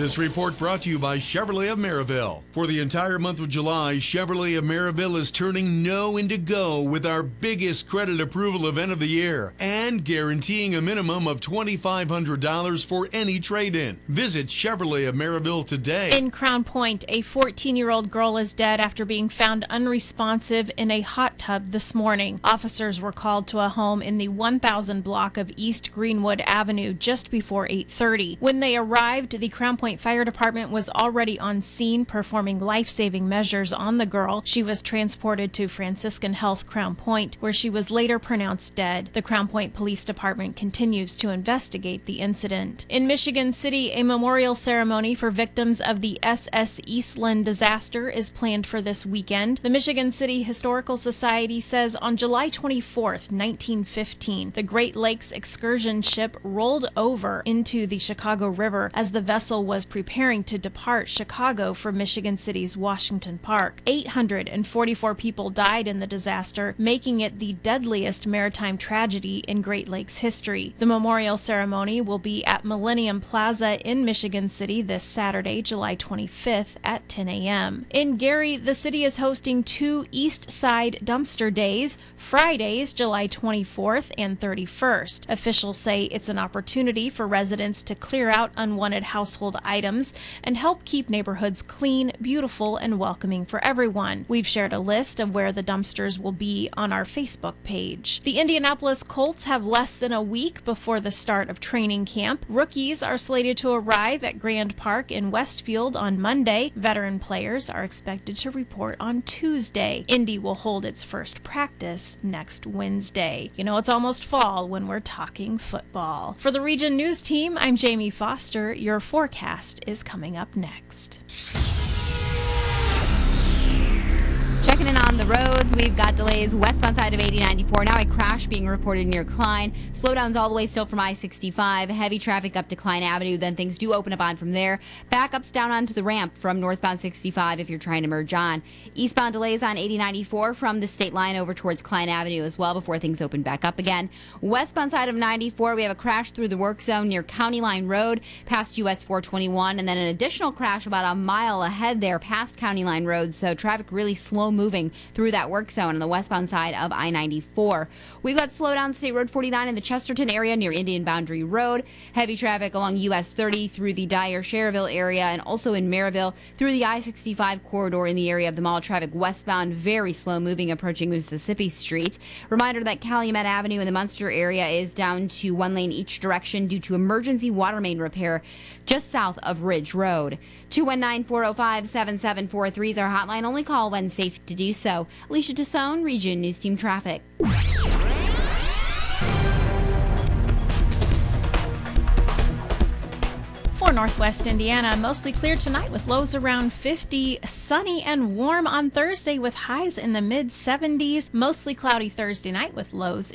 This report brought to you by Chevrolet of Maryville. For the entire month of July, Chevrolet of Maryville is turning no into go with our biggest credit approval event of the year and guaranteeing a minimum of $2,500 for any trade-in. Visit Chevrolet of Maryville today. In Crown Point, a 14-year-old girl is dead after being found unresponsive in a hot tub this morning. Officers were called to a home in the 1000 block of East Greenwood Avenue just before 8:30. When they arrived, the Crown Point Fire Department was already on scene performing life-saving measures on the girl. She was transported to Franciscan Health Crown Point, where she was later pronounced dead. The Crown Point Police Department continues to investigate the incident. In Michigan City, a memorial ceremony for victims of the SS Eastland disaster is planned for this weekend. The Michigan City Historical Society says on July 24th, 1915, the Great Lakes excursion ship rolled over into the Chicago River as the vessel was preparing to depart Chicago for Michigan City's Washington Park. 844 people died in the disaster, making it the deadliest maritime tragedy in Great Lakes history. The memorial ceremony will be at Millennium Plaza in Michigan City this Saturday, July 25th at 10 a.m. In Gary, the city is hosting 2 East Side Dumpster Days, Fridays, July 24th and 31st. Officials say it's an opportunity for residents to clear out unwanted household items and help keep neighborhoods clean, beautiful, and welcoming for everyone. We've shared a list of where the dumpsters will be on our Facebook page. The Indianapolis Colts have less than a week before the start of training camp. Rookies are slated to arrive at Grand Park in Westfield on Monday. Veteran players are expected to report on Tuesday. Indy will hold its first practice next Wednesday. You know, it's almost fall when we're talking football. For the Region News Team, I'm Jamie Foster. Your forecast is coming up next. Checking in on the roads, we've got delays westbound side of 8094. Now a crash being reported near Klein. Slowdowns all the way still from I-65. Heavy traffic up to Klein Avenue. Then things do open up on from there. Backups down onto the ramp from northbound 65 if you're trying to merge on. Eastbound delays on 8094 from the state line over towards Klein Avenue as well before things open back up again. Westbound side of 94, we have a crash through the work zone near County Line Road past US 421. And then an additional crash about a mile ahead there past County Line Road. So traffic really slow moving through that work zone on the westbound side of I-94. We've got slowdown State Road 49 in the Chesterton area near Indian Boundary Road. Heavy traffic along US 30 through the Dyer-Schererville area and also in Maryville through the I-65 corridor in the area of the mall. Traffic westbound very slow moving approaching Mississippi Street. Reminder that Calumet Avenue in the Munster area is down to 1 lane each direction due to emergency water main repair just south of Ridge Road. 219-405-7743 is our hotline. Only call when safe to do so. Alicia Tassone, Region News Team Traffic. For Northwest Indiana, mostly clear tonight with lows around 50, sunny and warm on Thursday with highs in the mid-70s. Mostly cloudy Thursday night with lows